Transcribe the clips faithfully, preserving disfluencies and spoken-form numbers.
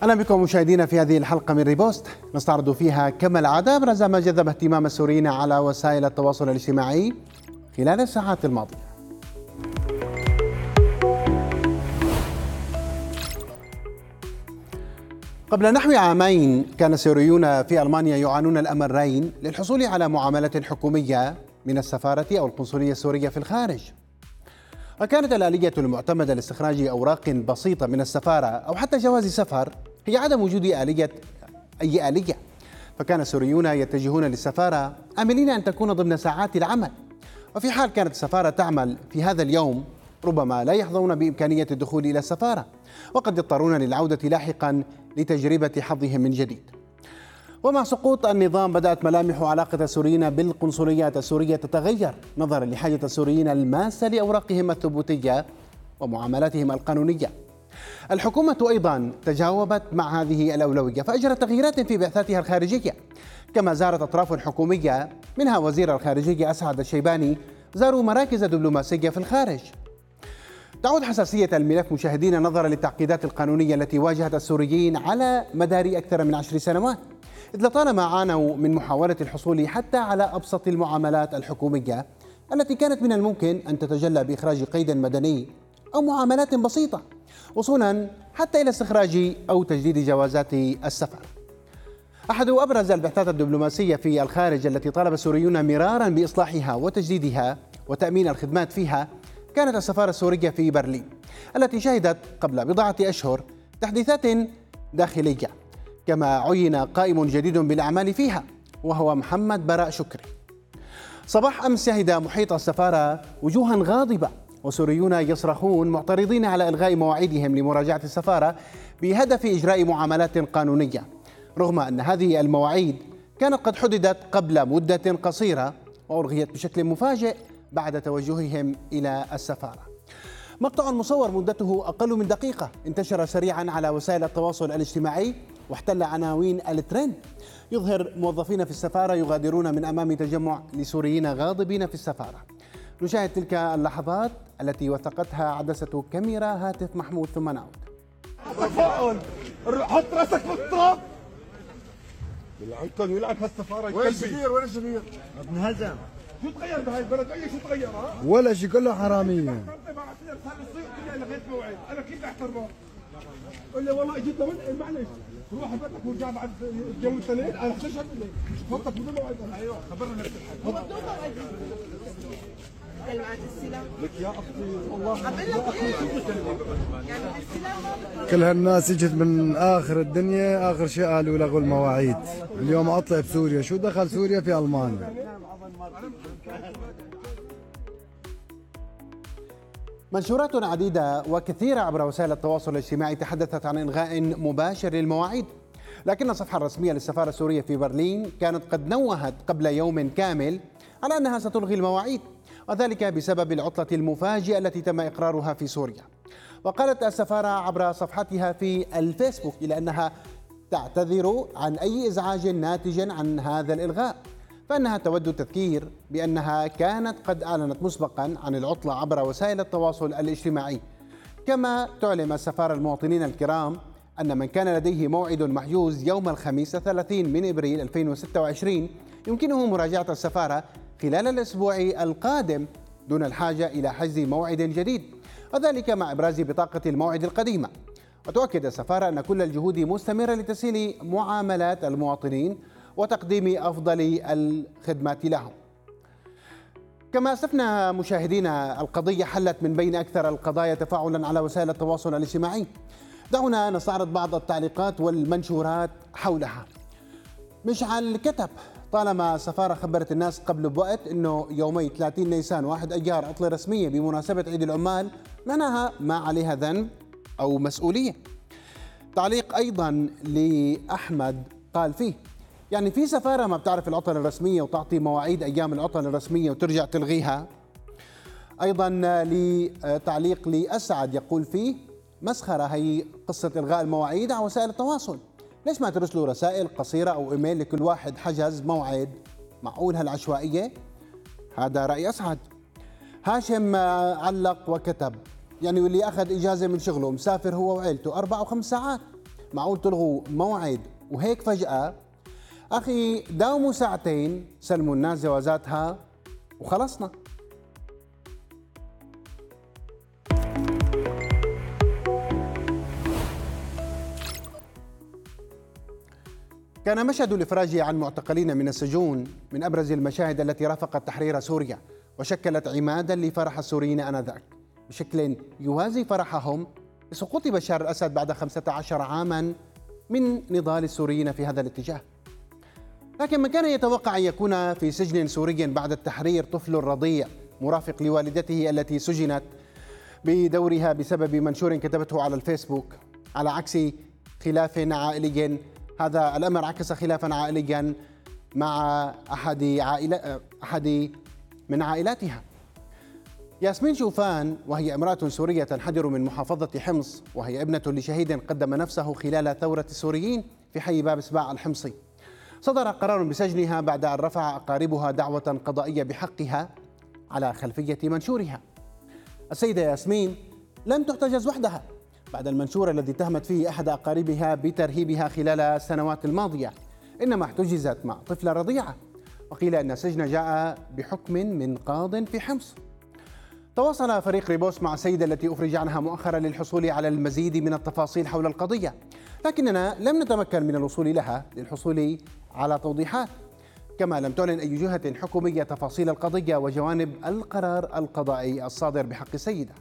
أهلا بكم مشاهدينا في هذه الحلقة من ريبوست، نستعرض فيها كما العادة أبرز ما جذب اهتمام السوريين على وسائل التواصل الاجتماعي خلال الساعات الماضية. قبل نحو عامين كان السوريون في ألمانيا يعانون الأمرين للحصول على معاملة حكومية من السفارة أو القنصلية السورية في الخارج. وكانت الآلية المعتمدة لاستخراج أوراق بسيطة من السفارة أو حتى جواز سفر هي عدم وجود آلية أي آلية، فكان السوريون يتجهون للسفارة آملين أن تكون ضمن ساعات العمل، وفي حال كانت السفارة تعمل في هذا اليوم ربما لا يحظون بإمكانية الدخول إلى السفارة، وقد يضطرون للعودة لاحقا لتجربة حظهم من جديد. ومع سقوط النظام بدأت ملامح علاقة السوريين بالقنصليات السورية تتغير نظرا لحاجة السوريين الماسة لأوراقهم الثبوتية ومعاملاتهم القانونية. الحكومة أيضا تجاوبت مع هذه الأولوية فأجرت تغييرات في بعثاتها الخارجية، كما زارت أطراف حكومية منها وزير الخارجية أسعد الشيباني زاروا مراكز دبلوماسية في الخارج. تعود حساسية الملف مشاهدين نظرا للتعقيدات القانونية التي واجهت السوريين على مدار أكثر من عشر سنوات، إذ لطالما عانوا من محاولة الحصول حتى على أبسط المعاملات الحكومية التي كانت من الممكن أن تتجلى بإخراج قيد مدني أو معاملات بسيطة وصولا حتى إلى استخراج أو تجديد جوازات السفر. أحد أبرز البعثات الدبلوماسية في الخارج التي طالب السوريون مرارا بإصلاحها وتجديدها وتأمين الخدمات فيها كانت السفارة السورية في برلين، التي شهدت قبل بضعة أشهر تحديثات داخلية، كما عين قائم جديد بالأعمال فيها وهو محمد براء شكري. صباح أمس شهد محيط السفارة وجوها غاضبة وسوريون يصرخون معترضين على إلغاء مواعيدهم لمراجعة السفارة بهدف إجراء معاملات قانونية، رغم أن هذه المواعيد كانت قد حددت قبل مدة قصيرة وألغيت بشكل مفاجئ بعد توجههم إلى السفارة. مقطع مصور مدته أقل من دقيقة انتشر سريعا على وسائل التواصل الاجتماعي واحتل عناوين الترند، يظهر موظفين في السفارة يغادرون من أمام تجمع لسوريين غاضبين في السفارة. نشاهد تلك اللحظات التي وثقتها عدسة كاميرا هاتف محمود ثم نعود. تفاؤل، حط راسك في التراب. يلعنكم يلعن هالسفارة. وين السفير؟ وين السفير؟ انهزم. شو تغير بهاي البلد؟ أي شيء تغير ها؟ ولا شيء، كله حرامية. لغيت موعد، أنا كيف أحترمه؟ قل لي والله اجيت لهون معلش روح بيتك ورجع بعد يوم الاثنين، انا اخترت لي فوتك بدون موعد. ايوه خبرنا نفس الحاجه. كلمات السلام لك يا اختي والله عم لك يعني السلام. كل هالناس اجت من اخر الدنيا، اخر شيء قالوا لغوا المواعيد. اليوم اطلع بسوريا، شو دخل سوريا في المانيا؟ منشورات عديدة وكثيرة عبر وسائل التواصل الاجتماعي تحدثت عن إلغاء مباشر للمواعيد، لكن الصفحة الرسمية للسفارة السورية في برلين كانت قد نوهت قبل يوم كامل على أنها ستلغي المواعيد، وذلك بسبب العطلة المفاجئة التي تم إقرارها في سوريا. وقالت السفارة عبر صفحتها في الفيسبوك إلى أنها تعتذر عن أي إزعاج ناتج عن هذا الإلغاء، فإنها تود التذكير بأنها كانت قد أعلنت مسبقا عن العطلة عبر وسائل التواصل الاجتماعي. كما تعلم السفارة المواطنين الكرام أن من كان لديه موعد محجوز يوم الخميس ثلاثين من إبريل ألفين وستة وعشرين يمكنه مراجعة السفارة خلال الأسبوع القادم دون الحاجة إلى حجز موعد جديد، وذلك مع إبراز بطاقة الموعد القديمة. وتؤكد السفارة أن كل الجهود مستمرة لتسهيل معاملات المواطنين وتقديم أفضل الخدمات لهم. كما أسفنا مشاهدينا القضية حلت من بين أكثر القضايا تفاعلا على وسائل التواصل الاجتماعي. دعونا نستعرض بعض التعليقات والمنشورات حولها. مشعل كتب: طالما السفارة خبرت الناس قبل بوقت أنه يومي ثلاثين نيسان واحد أيار عطلة رسمية بمناسبة عيد العمال، معناها ما عليها ذنب أو مسؤولية. تعليق أيضا لأحمد قال فيه: يعني في سفارة ما بتعرف العطل الرسمية وتعطي مواعيد أيام العطل الرسمية وترجع تلغيها. أيضا لتعليق لأسعد يقول فيه: مسخرة هي قصة إلغاء المواعيد على وسائل التواصل، ليش ما ترسلوا رسائل قصيرة أو إيميل لكل واحد حجز موعد؟ معقول هالعشوائية؟ هذا رأي أسعد. هاشم علق وكتب: يعني واللي أخذ إجازة من شغله مسافر هو وعيلته أربع وخمس ساعات، معقول تلغوا موعد وهيك فجأة؟ أخي داوموا ساعتين، سلموا الناس جوازاتها وخلصنا. كان مشهد الإفراج عن معتقلين من السجون من أبرز المشاهد التي رافقت تحرير سوريا، وشكلت عمادا لفرح السوريين آنذاك بشكل يوازي فرحهم بسقوط بشار الأسد بعد خمسة عشر عاما من نضال السوريين في هذا الاتجاه. لكن من كان يتوقع أن يكون في سجن سوري بعد التحرير طفل رضيع مرافق لوالدته التي سجنت بدورها بسبب منشور كتبته على الفيسبوك، على عكس خلاف عائلي. هذا الأمر عكس خلافا عائليا مع أحد عائلة أحد من عائلاتها. ياسمين شوفان، وهي امرأة سورية تنحدر من محافظة حمص، وهي ابنة لشهيد قدم نفسه خلال ثورة السوريين في حي باب سباع الحمصي، صدر قرار بسجنها بعد أن رفع أقاربها دعوة قضائية بحقها على خلفية منشورها. السيدة ياسمين لم تحتجز وحدها بعد المنشور الذي اتهمت فيه أحد أقاربها بترهيبها خلال السنوات الماضية، إنما احتجزت مع طفلة رضيعة، وقيل أن السجن جاء بحكم من قاض في حمص. تواصل فريق ريبوس مع السيدة التي أفرج عنها مؤخرا للحصول على المزيد من التفاصيل حول القضية، لكننا لم نتمكن من الوصول لها للحصول على توضيحات، كما لم تعلن أي جهة حكومية تفاصيل القضية وجوانب القرار القضائي الصادر بحق السيدة.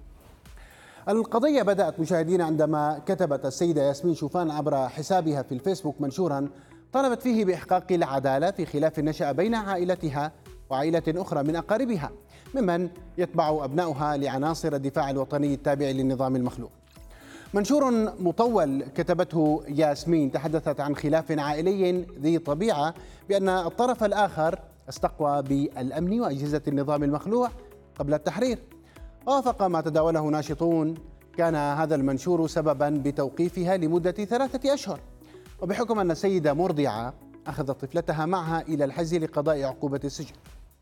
القضية بدأت مشاهدين عندما كتبت السيدة ياسمين شوفان عبر حسابها في الفيسبوك منشورا طلبت فيه بإحقاق العدالة في خلاف نشأ بين عائلتها وعائلة أخرى من أقاربها ممن يتبع أبناؤها لعناصر الدفاع الوطني التابع للنظام المخلوق. منشور مطول كتبته ياسمين تحدثت عن خلاف عائلي ذي طبيعة بأن الطرف الآخر استقوى بالأمن وأجهزة النظام المخلوع قبل التحرير. وافق ما تداوله ناشطون كان هذا المنشور سببا بتوقيفها لمدة ثلاثة أشهر، وبحكم أن السيدة مرضعة أخذت طفلتها معها إلى الحجز لقضاء عقوبة السجن.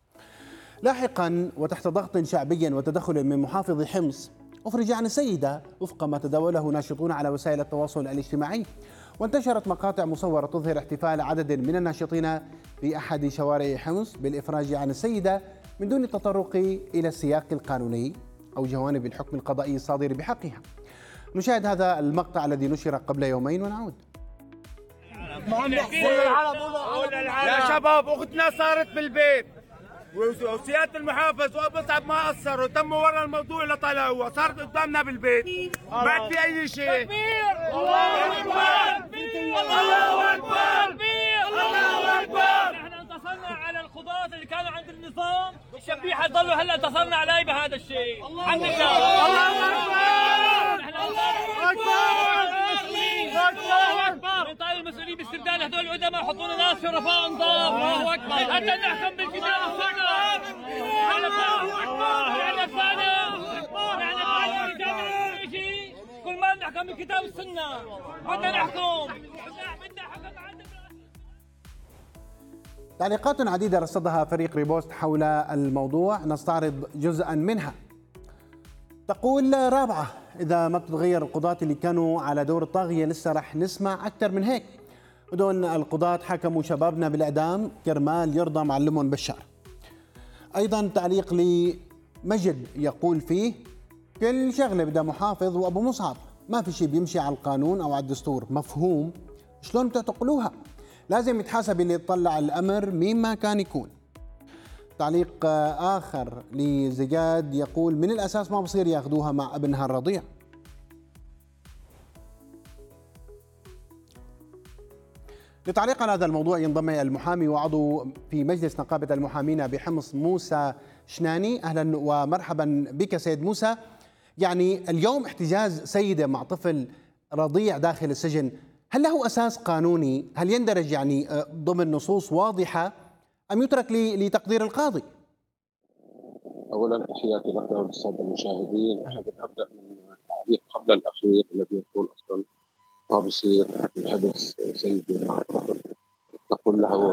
لاحقا وتحت ضغط شعبي وتدخل من محافظ حمص أفرج عن السيدة وفق ما تداوله ناشطون على وسائل التواصل الاجتماعي، وانتشرت مقاطع مصورة تظهر احتفال عدد من الناشطين في أحد شوارع حمص بالإفراج عن السيدة من دون التطرق إلى السياق القانوني أو جوانب الحكم القضائي الصادر بحقها. نشاهد هذا المقطع الذي نشر قبل يومين ونعود. يا شباب أختنا صارت بالبيت وسيادة المحافظ وأبو صعب ما قصروا، تموا ورا الموضوع اللي طلعوه، صارت قدامنا بالبيت بعد في أي شيء. الله أكبر الله أكبر الله أكبر. نحن انتصرنا على القضاة اللي كانوا عند النظام، الشبيحة ضلوا هلا انتصرنا عليه بهذا الشيء. الحمد لله. الله أكبر الله أكبر. نطالب المسؤولين باستبدال هذول الأدماء، يحطون ناس شرفاء نظام. الله أكبر. حتى نحكم بالكتاب والسنة. نحن نحن شيء كل ما نحكم بالكتاب والسنة. بدنا نحكم. بدنا حكم عندنا. تعليقات عديدة رصدها فريق ريبوست حول الموضوع، نستعرض جزءا منها. تقول رابعة: إذا ما بتتغير القضاة اللي كانوا على دور الطاغية لسه رح نسمع أكثر من هيك. هدول القضاة حكموا شبابنا بالإعدام كرمال يرضى معلمهم بشار. أيضا تعليق لمجد يقول فيه: كل شغلة بدها محافظ وأبو مصعب، ما في شيء بيمشي على القانون أو على الدستور، مفهوم؟ شلون بتعتقلوها؟ لازم يتحاسب اللي يطلع الأمر مين ما كان يكون. تعليق آخر لزياد يقول: من الأساس ما بصير ياخذوها مع ابنها الرضيع. لتعليق على هذا الموضوع ينضم المحامي وعضو في مجلس نقابة المحامين بحمص موسى شناني. أهلا ومرحبا بك سيد موسى. يعني اليوم احتجاز سيدة مع طفل رضيع داخل السجن، هل له أساس قانوني؟ هل يندرج يعني ضمن نصوص واضحة أم يترك لتقدير القاضي؟ أولا تحياتي لك وللسادة المشاهدين. أحب أبدأ من التعليق قبل الأخير الذي يقول أصلا ما بصير الحبس سيدي مع الطفل. نقول له